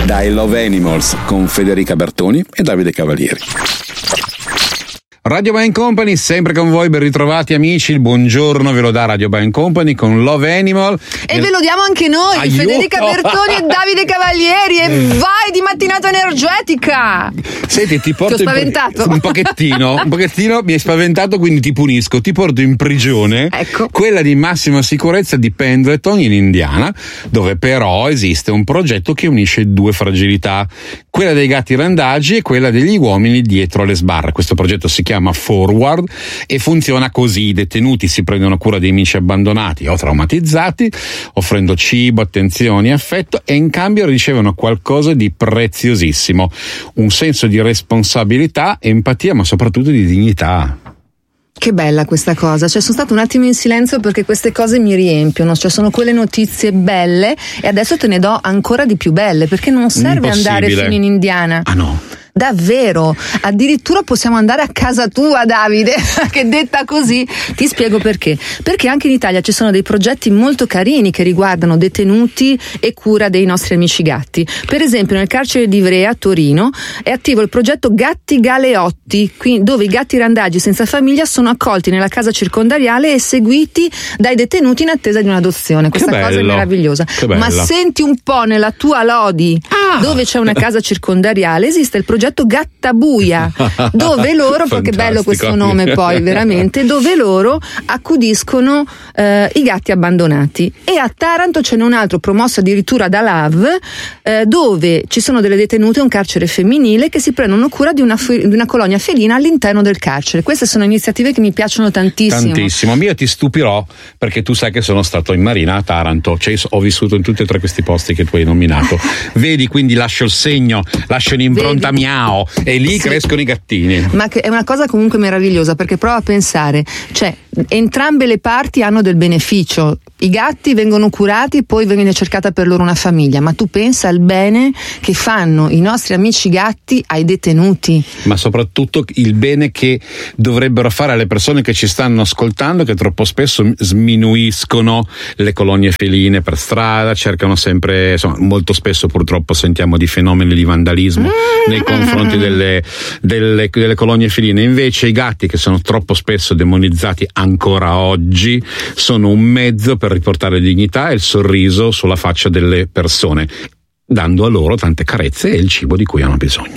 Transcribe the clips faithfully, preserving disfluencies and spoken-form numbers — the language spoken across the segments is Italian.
da I Love Animals con Federica Bertoni e Davide Cavalieri. Radio Band Company, sempre con voi, ben ritrovati amici, il buongiorno ve lo dà Radio Band Company con Love Animal. E, e ve lo diamo anche noi, aiuto. Federica Bertoni e Davide Cavalieri, e vai di mattinata energetica! Senti, ti porto ti ho spaventato. In, un pochettino, un pochettino mi hai spaventato, quindi ti punisco, ti porto in prigione, ecco. Quella di massima sicurezza di Pendleton in Indiana, dove però esiste un progetto che unisce due fragilità, quella dei gatti randagi e quella degli uomini dietro le sbarre. Questo progetto si chiama Forward e funziona così: i detenuti si prendono cura dei amici abbandonati o traumatizzati, offrendo cibo, attenzioni e affetto, e in cambio ricevono qualcosa di preziosissimo: un senso di responsabilità, empatia, ma soprattutto di dignità. Che bella questa cosa, cioè sono stato un attimo in silenzio perché queste cose mi riempiono, cioè sono quelle notizie belle e adesso te ne do ancora di più belle, perché non serve andare fino in Indiana. Ah no? Davvero, addirittura possiamo andare a casa tua, Davide, che detta così ti spiego perché. Perché anche in Italia ci sono dei progetti molto carini che riguardano detenuti e cura dei nostri amici gatti. Per esempio nel carcere di Ivrea a Torino è attivo il progetto Gatti Galeotti, dove i gatti randagi senza famiglia sono accolti nella casa circondariale e seguiti dai detenuti in attesa di un'adozione. Questa che cosa bello, è meravigliosa. Ma senti un po' nella tua Lodi, ah. dove c'è una casa circondariale, esiste il progetto Gattabuia, dove loro, che bello questo nome poi veramente, dove loro accudiscono eh, i gatti abbandonati. E a Taranto ce n'è un altro promosso addirittura da Love, eh, dove ci sono delle detenute, un carcere femminile, che si prendono cura di una, di una colonia felina all'interno del carcere. Queste sono iniziative che mi piacciono tantissimo. Tantissimo, io ti stupirò perché tu sai che sono stato in marina a Taranto, cioè ho vissuto in tutti e tre questi posti che tu hai nominato. Vedi, quindi lascio il segno, lascio un'impronta mia. E lì sì. Crescono i gattini. Ma è una cosa comunque meravigliosa, perché prova a pensare, cioè entrambe le parti hanno del beneficio. I gatti vengono curati, poi viene cercata per loro una famiglia, ma tu pensa al bene che fanno i nostri amici gatti ai detenuti. Ma soprattutto il bene che dovrebbero fare alle persone che ci stanno ascoltando, che troppo spesso sminuiscono le colonie feline per strada, cercano sempre, insomma, molto spesso purtroppo sentiamo di fenomeni di vandalismo mm. nei confronti delle, delle, delle colonie feline. Invece i gatti, che sono troppo spesso demonizzati ancora oggi, sono un mezzo per riportare dignità e il sorriso sulla faccia delle persone, dando a loro tante carezze e il cibo di cui hanno bisogno.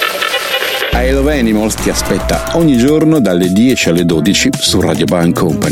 I Love Animals ti aspetta ogni giorno dalle dieci alle dodici su Radio Band Company.